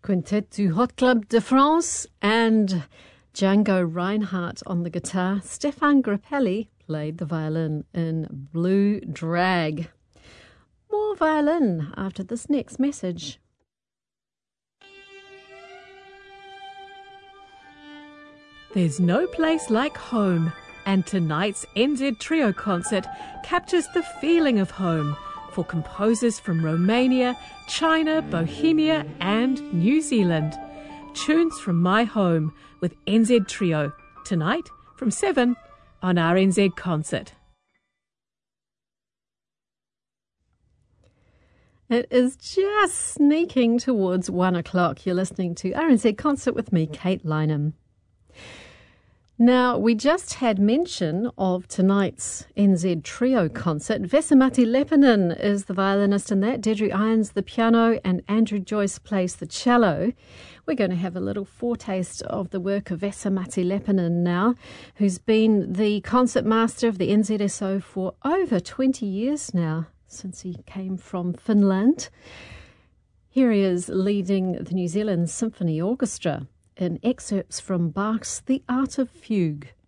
Quintet du Hot Club de France and Django Reinhardt on the guitar. Stefan Grappelli played the violin in Blue Drag. More violin after this next message. There's no place like home, and tonight's NZ Trio concert captures the feeling of home for composers from Romania, China, Bohemia and New Zealand. Tunes from My Home with NZ Trio, tonight from 7 on RNZ Concert. It is just sneaking towards 1 o'clock. You're listening to RNZ Concert with me, Kate Lynham. Now, we just had mention of tonight's NZ Trio concert. Vesa-Matti Leppänen is the violinist in that, Deirdre Irons the piano, and Andrew Joyce plays the cello. We're going to have a little foretaste of the work of Vesa-Matti Leppänen now, who's been the concert master of the NZSO for over 20 years now, since he came from Finland. Here he is leading the New Zealand Symphony Orchestra in excerpts from Bach's The Art of Fugue.